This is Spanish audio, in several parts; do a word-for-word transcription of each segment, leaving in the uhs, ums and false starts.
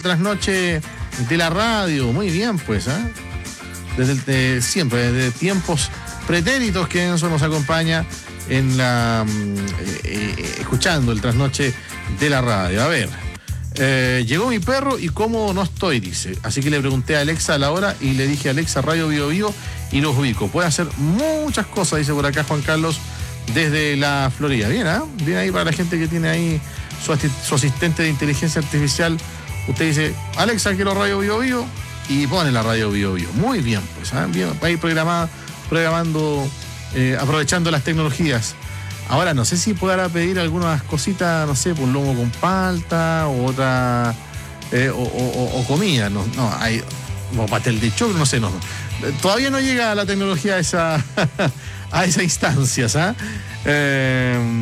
trasnoche de la radio. Muy bien, pues, ¿eh? Desde de, siempre, desde tiempos pretéritos que Enzo nos acompaña en la eh, eh, escuchando el trasnoche de la radio. A ver, eh, llegó mi perro y cómo no estoy, dice. Así que le pregunté a Alexa a la hora y le dije, Alexa, Radio Bio Bio, y los ubico. Puede hacer muchas cosas, dice por acá Juan Carlos, desde la Florida. Bien, ¿ah? ¿eh? Bien ahí para la gente que tiene ahí su, asti- su asistente de inteligencia artificial. Usted dice, Alexa, quiero Radio Bio Bio, y pone la Radio Bio Bio. Muy bien, pues, ¿eh? Bien, va a ir programada, programando, eh, aprovechando las tecnologías. Ahora, no sé si podrá pedir algunas cositas, no sé, un lomo con palta, o otra, eh, o, o, o comida, no, no, hay, o pastel de choclo, no sé, no. Todavía no llega la tecnología a esa, a esas instancias, ¿ah? ¿eh? Eh,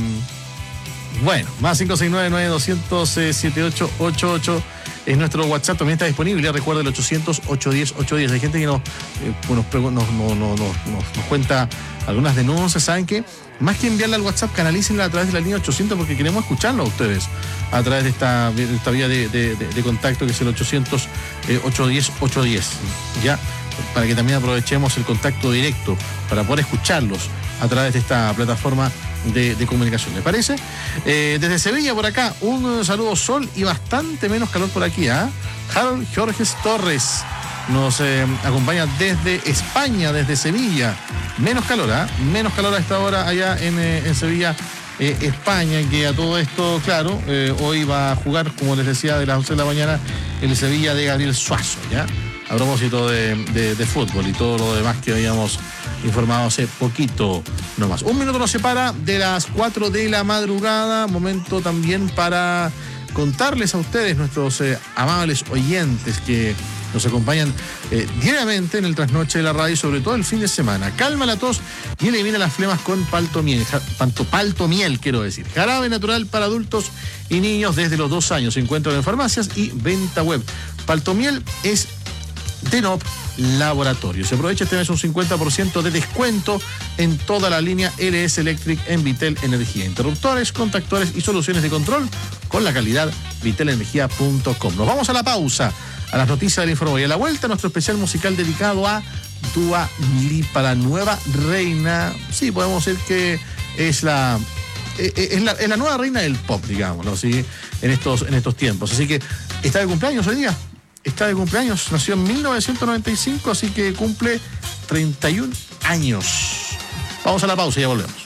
bueno, más cinco seis nueve, nueve dos cero cero, siete ocho ocho ocho es nuestro WhatsApp, también está disponible, recuerda el ochocientos, ochocientos diez, ochocientos diez. Hay gente que nos, eh, nos, nos, nos, nos, nos cuenta algunas denuncias, ¿saben qué? Más que enviarla al WhatsApp, canalícenla a través de la línea ochocientos, porque queremos escucharlo a ustedes a través de esta, de esta vía de, de, de, de contacto, que es el ochocientos, ochocientos diez, ochocientos diez, ¿ya? Para que también aprovechemos el contacto directo para poder escucharlos a través de esta plataforma de, de comunicación. ¿Les parece? Eh, desde Sevilla, por acá, un saludo sol y bastante menos calor por aquí, ¿ah? ¿eh? Harold Jorges Torres nos eh, acompaña desde España, desde Sevilla. Menos calor, ¿ah? ¿eh? Menos calor a esta hora allá en, eh, en Sevilla, eh, España, que a todo esto, claro, eh, hoy va a jugar, como les decía, de las once de la mañana, el Sevilla de Gabriel Suazo, ¿ya? A propósito de, de, de fútbol y todo lo demás que habíamos informado hace poquito nomás. Un minuto nos separa de las cuatro de la madrugada. Momento también para contarles a ustedes, nuestros eh, amables oyentes que nos acompañan eh, diariamente en el trasnoche de la radio, sobre todo el fin de semana. Calma la tos y elimina las flemas con palto miel, panto, palto miel, quiero decir. Jarabe natural para adultos y niños desde los dos años. Se encuentran en farmacias y venta web. Palto miel es Denop Laboratorio. Se aprovecha este mes un cincuenta por ciento de descuento en toda la línea L S Electric en Vitel Energía. Interruptores, contactores y soluciones de control con la calidad vitel energía punto com. Nos vamos a la pausa, a las noticias del Informe y a la vuelta nuestro especial musical dedicado a Dua Lipa, la nueva reina. Sí, podemos decir que es la es la, es la nueva reina del pop, digámoslo, ¿sí? en estos en estos tiempos. Así que está de cumpleaños hoy día. Está de cumpleaños, nació en mil novecientos noventa y cinco, así que cumple treinta y un años. Vamos a la pausa y ya volvemos.